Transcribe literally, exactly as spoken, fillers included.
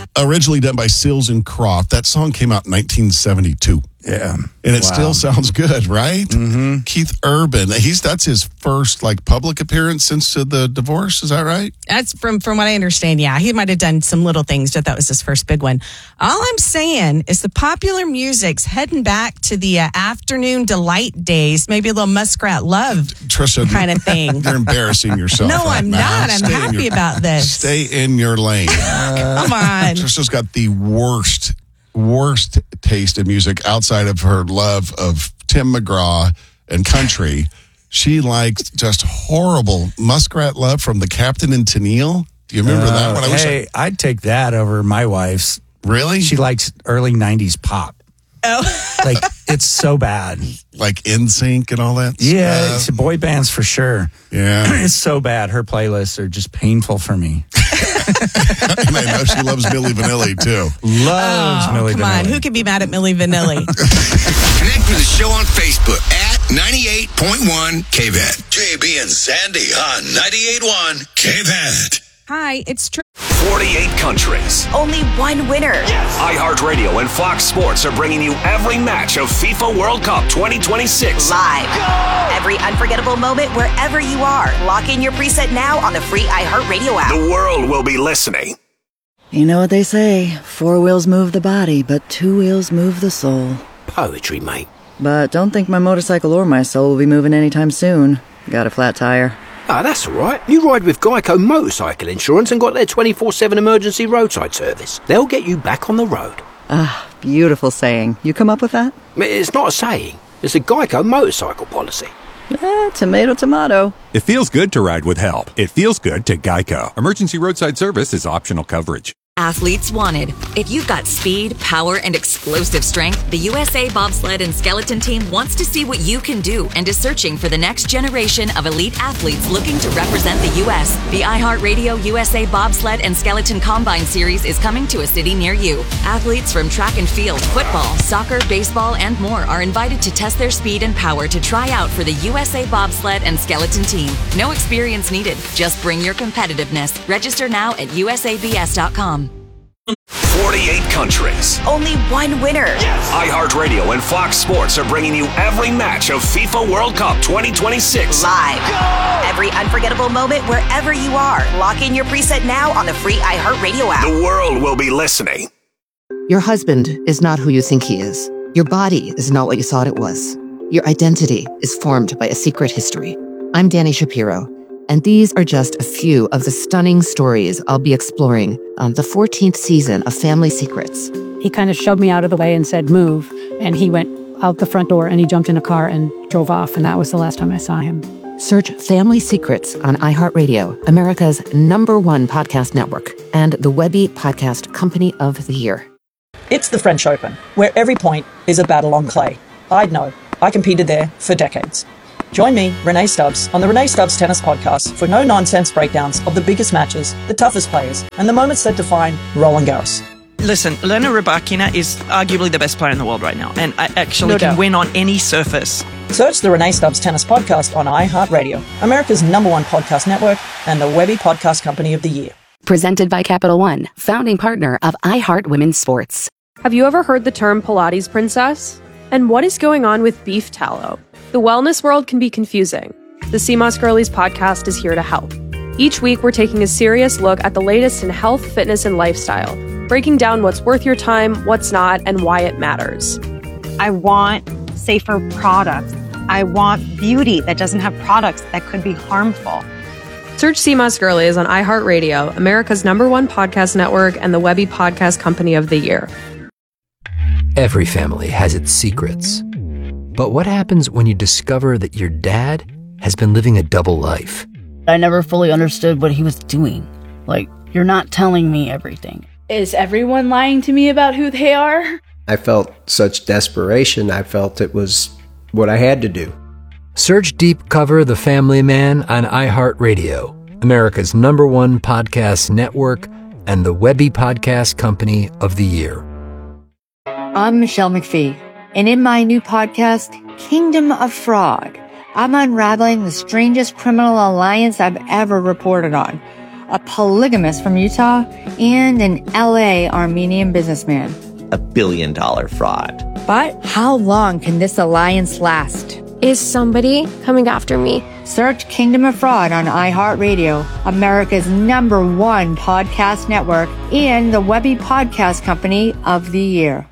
Originally done by Seals and Croft. That song came out in nineteen seventy-two. Yeah. And it Wow. still sounds good, right? Mm-hmm. Keith Urban. He's that's his first like public appearance since the divorce. Is that right? That's from from what I understand. Yeah, he might have done some little things, but that was his first big one. All I'm saying is the popular music's heading back to the uh, afternoon delight days, maybe a little Muskrat Love Trisha, kind of thing. You're embarrassing yourself. No, right I'm now. not. I'm Stay in happy your- about this. Stay in your lane. Come on. Trisha's got the worst, worst taste in music outside of her love of Tim McGraw and country. She likes just horrible Muskrat Love from the Captain and Tennille. Do you remember Uh, that one? I wish hey, I, I'd take that over my wife's. really? She likes early nineties pop. Oh. Like, it's so bad. like N Sync and all that Yeah, stuff? it's boy bands for sure. Yeah. It's so bad. Her playlists are just painful for me. And I know she loves Milli Vanilli, too. Loves Oh, Milli come on. Vanilli. Who can be mad at Milli Vanilli? Connect with the show on Facebook at ninety-eight point one K V A D. J B and Sandy on ninety-eight point one K V A D. Hi, it's Tr- forty-eight countries. Only one winner. iHeartRadio and Fox Sports are bringing you every match of FIFA World Cup twenty twenty-six. Live. Every unforgettable moment wherever you are. Lock in your preset now on the free iHeartRadio app. The world will be listening. You know what they say, four wheels move the body, but two wheels move the soul. Poetry, mate. But don't think my motorcycle or my soul will be moving anytime soon. Got a flat tire. Ah, that's all right. You ride with Geico Motorcycle Insurance and got their twenty-four seven emergency roadside service. They'll get you back on the road. Ah, beautiful saying. You come up with that? It's not a saying. It's a Geico motorcycle policy. Eh, tomato, tomato. It feels good to ride with help. It feels good to Geico. Emergency roadside service is optional coverage. Athletes wanted. If you've got speed, power, and explosive strength, the U S A Bobsled and Skeleton Team wants to see what you can do and is searching for the next generation of elite athletes looking to represent the U S. The iHeartRadio U S A Bobsled and Skeleton Combine Series is coming to a city near you. Athletes from track and field, football, soccer, baseball, and more are invited to test their speed and power to try out for the U S A Bobsled and Skeleton Team. No experience needed. Just bring your competitiveness. Register now at U S A B S dot com. forty-eight countries. Only one winner. iHeartRadio and Fox Sports are bringing you every match of FIFA World Cup twenty twenty-six. Live. Every unforgettable moment wherever you are. Lock in your preset now on the free iHeartRadio app. The world will be listening. Your husband is not who you think he is. Your body is not what you thought it was. Your identity is formed by a secret history. I'm Danny Shapiro, and these are just a few of the stunning stories I'll be exploring on the fourteenth season of Family Secrets. He kind of shoved me out of the way and said, move. And he went out the front door and he jumped in a car and drove off. And that was the last time I saw him. Search Family Secrets on iHeartRadio, America's number one podcast network, and the Webby Podcast Company of the Year. It's the French Open, where every point is a battle on clay. I'd know. I competed there for decades. Join me, Renee Stubbs, on the Renee Stubbs Tennis Podcast for no-nonsense breakdowns of the biggest matches, the toughest players, and the moments that define Roland Garros. Listen, Elena Rybakina is arguably the best player in the world right now, and I actually No can doubt. win on any surface. Search the Renee Stubbs Tennis Podcast on iHeartRadio, America's number one podcast network, and the Webby Podcast Company of the Year. Presented by Capital One, founding partner of iHeart Women's Sports. Have you ever heard the term Pilates princess? And what is going on with beef tallow? The wellness world can be confusing. The C M O S Girlies podcast is here to help. Each week, we're taking a serious look at the latest in health, fitness, and lifestyle, breaking down what's worth your time, what's not, and why it matters. I want safer products. I want beauty that doesn't have products that could be harmful. Search C M O S Girlies on iHeartRadio, America's number one podcast network, and the Webby Podcast Company of the Year. Every family has its secrets. But what happens when you discover that your dad has been living a double life? I never fully understood what he was doing. Like, you're not telling me everything. Is everyone lying to me about who they are? I felt such desperation. I felt it was what I had to do. Search Deep Cover The Family Man on iHeartRadio, America's number one podcast network, and the Webby Podcast Company of the Year. I'm Michelle McPhee, and in my new podcast, Kingdom of Fraud, I'm unraveling the strangest criminal alliance I've ever reported on. a polygamist from Utah, and an L A Armenian businessman. A billion dollar fraud. But how long can this alliance last? Is somebody coming after me? Search Kingdom of Fraud on iHeartRadio, America's number one podcast network, and the Webby Podcast Company of the Year.